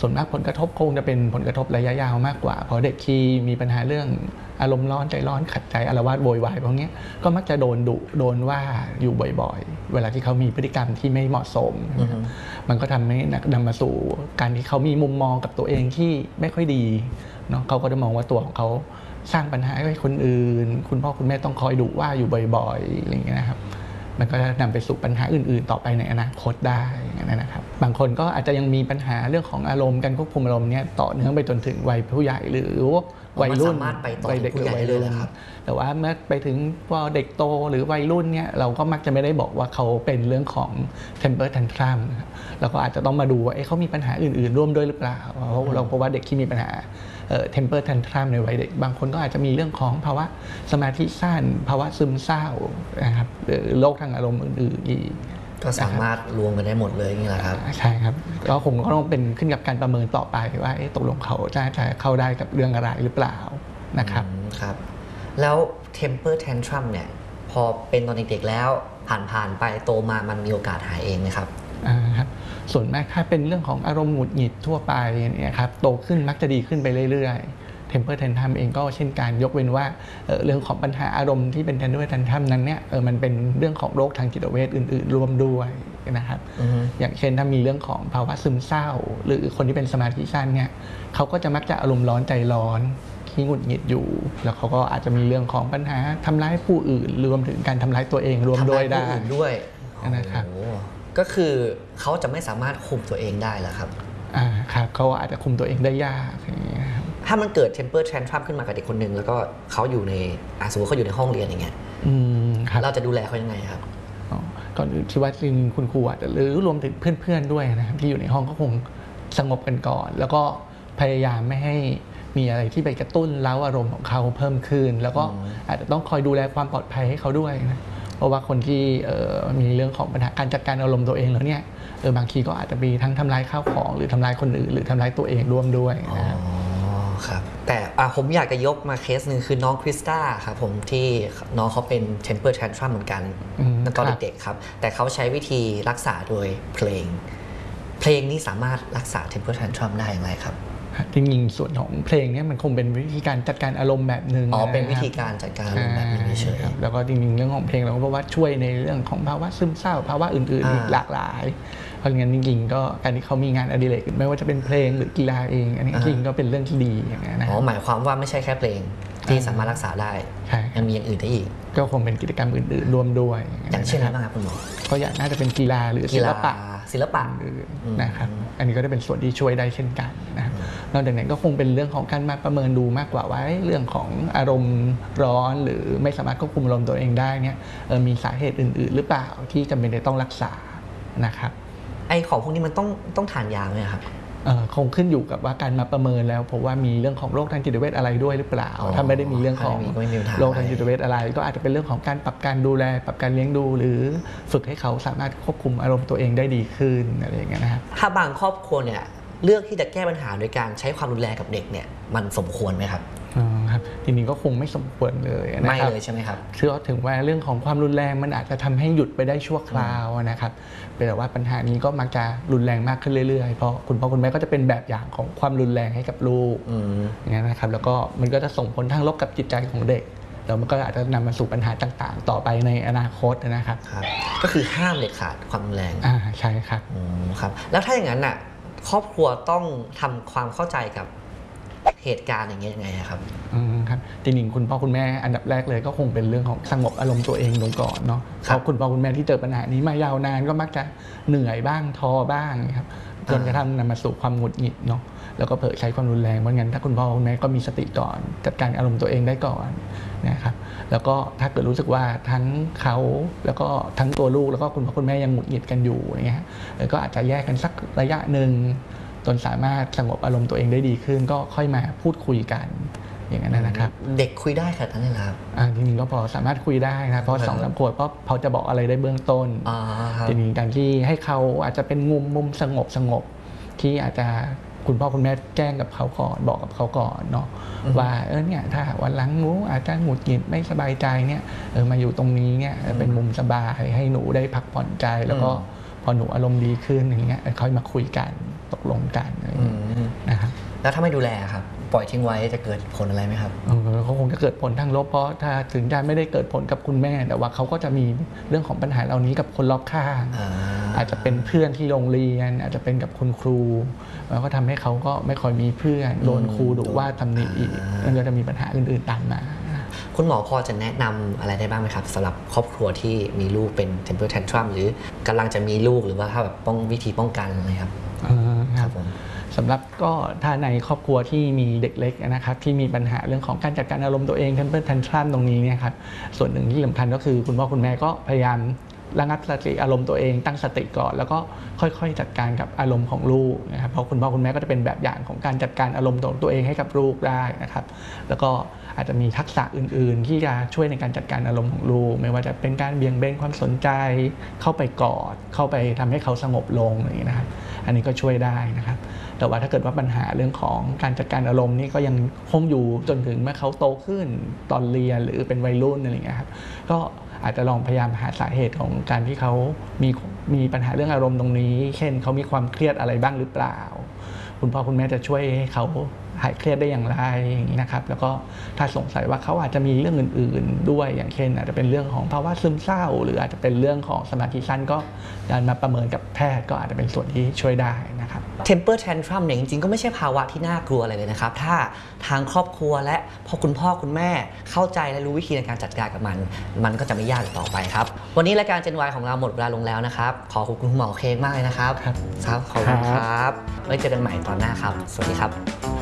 ส่วนมากผลกระทบคงจะเป็นผลกระทบระยะยาวมากกว่าเพราะเด็กที่มีปัญหาเรื่องอารมณ์ร้อนใจร้อนขัดใจอาละวาดโวยวายพวกนี้ก็มักจะโดนดุโดนว่าอยู่บ่อยๆเวลาที่เขามีพฤติกรรมที่ไม่เหมาะสมมันก็ทำให้นำมาสู่การที่เขามีมุมมองกับตัวเองที่ไม่ค่อยดีเนาะเขาก็จะมองว่าตัวของเขาสร้างปัญหาให้คนอื่นคุณพ่อคุณแม่ต้องคอยดุว่าอยู่บ่อยๆอะไรอย่างเงี้ยนะครับมันก็จะนำไปสู่ปัญหาอื่นๆต่อไปในอนาคตได้นะครับบางคนก็อาจจะยังมีปัญหาเรื่องของอารมณ์การควบคุมอารมณ์เนี่ยต่อเนื่องไปจนถึงวัยผู้ใหญ่หรือวัยรุ่นวัยเด็กวัยรุ่นแต่ว่าเมื่อไปถึงพอเด็กโตหรือวัยรุ่นเนี่ยเราก็มักจะไม่ได้บอกว่าเขาเป็นเรื่องของ temper tantrum เราก็อาจจะต้องมาดูว่าเขามีปัญหาอื่นๆร่วมด้วยหรือเปล่าเพราะว่าเด็กที่มีปัญหาtemper tantrum ในวัยเด็กบางคนก็อาจจะมีเรื่องของภาวะสมาธิสั้นภาวะซึมเศร้านะครับหรือโรคทางอารมณ์อื่นๆอีกก็สามารถรวมกันได้หมดเลยนี่แหละครับใช่ครับก็คงต้องเป็นขึ้นกับการประเมินต่อไปว่าตกลงเขาจะเข้าได้กับเรื่องอะไรหรือเปล่านะครับครับแล้ว temper tantrum เนี่ยพอเป็นตอนเด็กๆแล้วผ่านไปโตมามันมีโอกาสหายเองไหมครับครับส่วนมากถ้าเป็นเรื่องของอารมณ์หงุดหงิดทั่วไปเนี่ยครับโตขึ้นมักจะดีขึ้นไปเรื่อยๆ temper tantrum เองก็เช่นการยกเว้นว่าเรื่องของปัญหาอารมณ์ที่เป็น temper tantrum นั้นเนี่ยมันเป็นเรื่องของโรคทางจิตเวชอื่นๆรวมด้วยนะครับอย่างเช่นถ้ามีเรื่องของภาวะซึมเศร้าหรือคนที่เป็นสมาธิสั้นเนี่ยเขาก็จะมักจะอารมณ์ร้อนใจร้อนที่หงุดหงิดอยู่แล้วเขาก็อาจจะมีเรื่องของปัญหาทำร้ายผู้อื่นรวมถึงการทำร้ายตัวเองรวมด้วยได้นะครับก็คือเขาจะไม่สามารถคุมตัวเองได้หรอครับครับเขาอาจจะคุมตัวเองได้ยากอย่างเงี้ยถ้ามันเกิด temper tantrum ขึ้นมากับเด็กคนหนึ่งแล้วก็เขาอยู่ในสมมติเขาอยู่ในห้องเรียนอย่างเงี้ยเราจะดูแลเขายังไงครับก่อนอื่นที่ว่าจริงคุณครูอาจจะหรือรวมถึงเพื่อนๆด้วยนะครับที่อยู่ในห้องก็คงสงบกันก่อนแล้วก็พยายามไม่ให้มีอะไรที่ไปกระตุ้นเร้าอารมณ์ของเขาเพิ่มขึ้นแล้วก็อาจจะต้องคอยดูแลความปลอดภัยให้เขาด้วยนะเพราะว่าคนที่มีเรื่องของปัญหาการจัดการอารมณ์ตัวเองแล้วเนี่ยบางทีก็อาจจะมีทั้งทำลายข้าวของหรือทำลายคนอื่นหรือทำลายตัวเองร่วมด้วยนะครับแต่ผมอยากจะยกมาเคสหนึ่งคือน้องคริสตาครับผมที่น้องเขาเป็น temper tantrum เหมือนกันตอนเด็กๆครับแต่เขาใช้วิธีรักษาโดยเพลงนี้สามารถรักษา temper tantrum ได้อย่างไรครับจริงๆส่วนของเพลงนี้มันคงเป็นวิธีการจัดการอารมณ์แบบหนึ่งเป็นวิธีการจัดการอารมณ์แบบนึงเฉยๆแล้วก็จริงๆเรื่องของเพลงเราก็เพราะว่าช่วยในเรื่องของภาวะซึมเศร้าภาวะอื่นๆอีกหลากหลายเพราะงั้นจริงๆก็การที่เขามีงานอดิเรกไม่ว่าจะเป็นเพลงหรือกีฬาเองอันนี้จริงก็เป็นเรื่องที่ดีอย่างนี้นะหมายความว่าไม่ใช่แค่เพลงที่สามารถรักษาได้ยังมีอย่างอื่นได้อีกก็คงเป็นกิจกรรมอื่นๆรวมด้วยอย่างเช่นอะไรบ้างครับคุณหมอก็อย่างน่าจะเป็นกีฬาหรือศิลปะนะครับอันนี้ก็ได้เป็นส่วนที่ช่วยได้เช่นกันนะครับนอกจากนั้นก็คงเป็นเรื่องของการมาประเมินดูมากกว่าว่าเรื่องของอารมณ์ร้อนหรือไม่สามารถควบคุมอารมณ์ตัวเองได้เนี่ยมีสาเหตุอื่นๆหรือเปล่าที่จำเป็นจะต้องรักษานะครับไอของพวกนี้มันต้องทานยาไหมครับคงขึ้นอยู่กับว่าการมาประเมินแล้วเพราะว่ามีเรื่องของโรคทางจิตเวชอะไรด้วยหรือเปล่าถ้าไม่ได้มีเรื่องของโรคทางจิตเวชอะไรก็อาจจะเป็นเรื่องของการปรับการดูแลปรับการเลี้ยงดูหรือฝึกให้เขาสามารถควบคุมอารมณ์ตัวเองได้ดีขึ้นอะไรอย่างเงี้ยนะครับถ้าบางครอบครัวเนี่ยเลือกที่จะแก้ปัญหาโดยการใช้ความรุนแรงกับเด็กเนี่ยมันสมควรไหมครับครับจริงๆก็คงไม่สมควรเลยนะครับไม่เลยใช่ไหมครับเชื่อถึงว่าเรื่องของความรุนแรงมันอาจจะทำให้หยุดไปได้ชั่วคราวนะครับแต่ว่าปัญหานี้ก็มักจะรุนแรงมากขึ้นเรื่อยๆเพราะคุณพ่อคุณแม่ก็จะเป็นแบบอย่างของความรุนแรงให้กับลูกอย่างนี้นะครับแล้วก็มันก็จะส่งผลทางลบกับจิตใจของเด็กแล้วมันก็อาจจะนำมาสู่ปัญหาต่างๆต่อไปในอนาคตนะครับก็คือห้ามเด็ดขาดความรุนแรงใช่ครับครับแล้วถ้าอย่างนั้นน่ะครอบครัวต้องทำความเข้าใจกับเหตุการณ์อย่างเงี้ยยังไงครับครับจริงๆคุณพ่อคุณแม่อันดับแรกเลยก็คงเป็นเรื่องของสงบอารมณ์ตัวเองลงก่อนเนาะเพราะคุณพ่อคุณแม่ที่เจอปัญหานี้มายาวนานก็มักจะเหนื่อยบ้างท้อบ้างครับจนกระทั่งนำมาสู่ความหงุดหงิดเนาะแล้วก็เผลอใช้ความรุนแรงเพราะงั้นถ้าคุณพ่อคุณแม่ก็มีสติก่อนจัดการอารมณ์ตัวเองได้ก่อนนะครับแล้วก็ถ้าเกิดรู้สึกว่าทั้งเขาแล้วก็ทั้งตัวลูกแล้วก็คุณพ่อคุณแม่ยังหงุดหงิดกันอยู่อย่างเงี้ยก็อาจจะแยกกันสักระยะหนึ่งจนสามารถสงบอารมณ์ตัวเองได้ดีขึ้นก็ค่อยมาพูดคุยกันอย่างนั้นนะครับเด็กคุยได้ขนาดนั้นเลยครับจริงๆก็พอสามารถคุยได้นะเพราะ2-3 ขวบก็พอจะบอกอะไรได้เบื้องต้นจริงๆการที่ให้เขาอาจจะเป็นมุมสงบที่อาจจะคุณพ่อคุณแม่แจ้งกับเขาก่อนบอกกับเขาก่อนเนาะว่าเนี่ยถ้าวันหลังหนูอาจจะหงุดหงิดไม่สบายใจเนี่ยมาอยู่ตรงนี้เนี่ยเป็นมุมสบายให้หนูได้พักผ่อนใจแล้วก็พอหนูอารมณ์ดีขึ้นอย่างเงี้ยค่อยมาคุยกันตกลงกันแล้วถ้าไม่ดูแลครับปล่อยทิ้งไว้จะเกิดผลอะไรไหมครับเขาคงจะเกิดผลทางลบเพราะถ้าถึงจะไม่ได้เกิดผลกับคุณแม่แต่ว่าเขาก็จะมีเรื่องของปัญหาเหล่านี้กับคนรอบข้างอาจจะเป็นเพื่อนที่โรงเรียนอาจจะเป็นกับคุณครูแล้วก็ทำให้เขาก็ไม่ค่อยมีเพื่อนโดนครูดุว่าตำหนิอีกแล้วก็จะมีปัญหาอื่นๆตามมาคุณหมอพอจะแนะนำอะไรได้บ้างไหมครับสำหรับครอบครัวที่มีลูกเป็น temper tantrum หรือกำลังจะมีลูกหรือว่าถ้าแบบวิธีป้องกันอะไรครับครับผมสำหรับก็ถ้าในครอบครัวที่มีเด็กเล็กนะครับที่มีปัญหาเรื่องของการจัดการอารมณ์ตัวเอง temper tantrum ตรงนี้เนี่ยครับส่วนหนึ่งที่สำคัญก็คือคุณพ่อคุณแม่ก็พยายามระงับสติอารมณ์ตัวเองตั้งสติก่อนแล้วก็ค่อยๆจัดการกับอารมณ์ของลูกนะครับเพราะคุณพ่อคุณแม่ก็จะเป็นแบบอย่างของการจัดการอารมณ์ของตัวเองให้กับลูกได้นะครับแล้วก็อาจจะมีทักษะอื่นๆที่จะช่วยในการจัดการอารมณ์ของลูกไม่ว่าจะเป็นการเบี่ยงเบนความสนใจเข้าไปกอดเข้าไปทำให้เขาสงบลงอย่างนี้นะครับอันนี้ก็ช่วยได้นะครับแต่ว่าถ้าเกิดว่าปัญหาเรื่องของการจัดการอารมณ์นี่ก็ยังคงอยู่จนถึงเมื่อเขาโตขึ้นตอนเรียนหรือเป็นวัยรุ่นอะไรอย่างเงี้ยครับก็อาจจะลองพยายามหาสาเหตุของการที่เขามีปัญหาเรื่องอารมณ์ตรงนี้เช่นเขามีความเครียดอะไรบ้างหรือเปล่าคุณพ่อคุณแม่จะช่วยให้เขาหายเครียดได้อย่างไรอย่างนี้นะครับแล้วก็ถ้าสงสัยว่าเขาอาจจะมีเรื่องอื่นๆด้วยอย่างเช่นอาจจะเป็นเรื่องของภาวะซึมเศร้าหรืออาจจะเป็นเรื่องของสมาธิสั้นก็การมาประเมินกับแพทย์ก็อาจจะเป็นส่วนที่ช่วยได้นะครับ temper tantrum เนี่ยจริงๆก็ไม่ใช่ภาวะที่น่ากลัวอะไรเลยนะครับถ้าทางครอบครัวและพอคุณพ่อคุณแม่เข้าใจและรู้วิธีในการจัดการกับมันก็จะไม่ยากต่อไปครับวันนี้รายการ Gen Y ของเราหมดเวลาลงแล้วนะครับขอบคุณคุณหมอเค้กมากเลยนะครับครับขอบคุณครับไว้เจอกันใหม่ตอนหน้าครับสวัสดีครับ